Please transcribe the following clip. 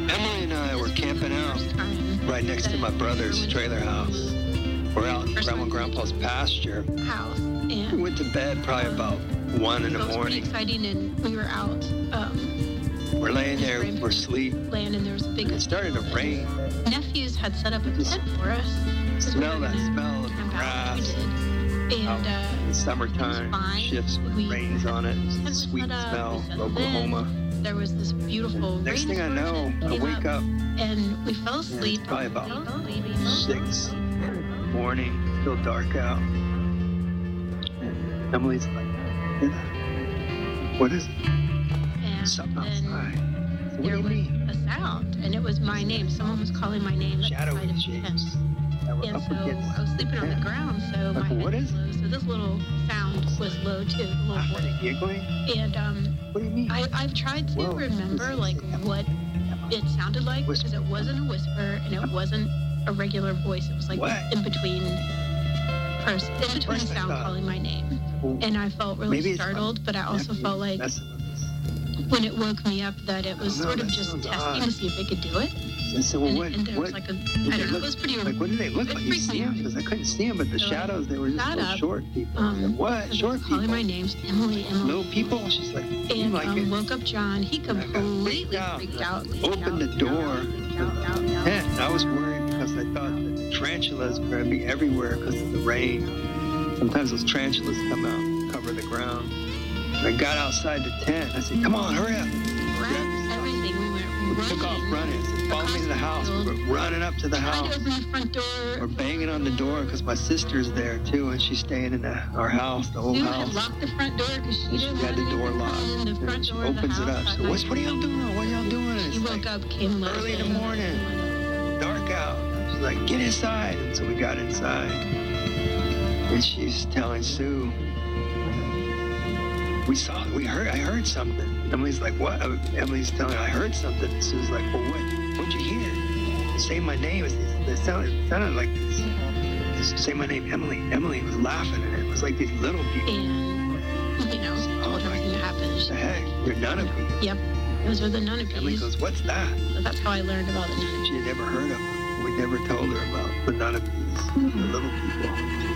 Emily and I were camping out right next to my brother's trailer house. We're out in Grandma and Grandpa's pasture. House. We And went to bed probably about 1 in so the it was pretty morning. exciting, and we were out We're laying there, we're asleep. land, and there was a big. And it started to rain. Nephews had set up a tent for us. 'cause we Smell were that gonna smell of the camp out, grass. which we did. Out And in the summertime, it was fine. shifts with We rains on it. tent was Sweet set up, smell, we settled Oklahoma. in. There was this beautiful Next thing I rainstorm know, that I came wake up and we fell asleep. it's probably about We fell asleep. 6 morning, still dark out. And Emily's like, what is it? And Something then outside. So what do there you was mean? a sound, and it was my name. Someone was calling my name at the Shadowy side of the tent. shapes that were And up so against I was sleeping on the tent. ground, so my Like, head what was is low. So this little sound was low too, the little Laughing voice. and giggling? And What do you mean? I've tried to Whoa, remember this is like Emily. what it sounded like, Whisper. because it wasn't a whisper and it wasn't a regular voice. It was like What? in between First I sound thought, calling my name. well, And I felt really maybe it's startled, but I also nephew felt like messing with us. when it woke me up that it was I don't know, sort of that just sounds testing odd. to see if it could do it. I said, well, And there was what? like a, did I they don't know, look- it was pretty. Like, what did they look it like? You freaked see me them? out. Because I couldn't see them, but the So I shadows, they were just sat little up, short people. I said, what? because Short it was calling people? my names, Emily. Little people? She's like, you And like it? woke up John. He completely freaked out. Opened the door. And I was worried because I thought that the tarantulas were going to be everywhere because of the rain. Sometimes those tarantulas come out and cover the ground. And I got outside the tent. I said, come on, hurry up. Grabbed everything. We went We running. took off running. I said, follow me to the house. We were running up to the Tried house. to open the front We're door. banging on the door because my sister's there too, and she's staying in our house, the whole Sue had house. locked the front door because she And she didn't had the want door anything locked. in the And front she door of the opens it house up. at So night. what are y'all doing? What are y'all doing? And She it's woke like up, came early in the looking. morning, dark out. She's like, get inside. And so we got inside. And she's telling Sue, I heard something. Emily's like, what? Emily's telling her, I heard something. And Sue's like, well, what'd you hear? Say my name. It sounded like this. Just say my name, Emily. Emily was laughing, and it was like these little people. And, told her everything that happened. What the heck? You're none of you. Yep, those were the Nunnabees. Emily goes, what's that? So that's how I learned about the Nunnabees. She had never heard of them. We never told her about the Nunnabees, the little people.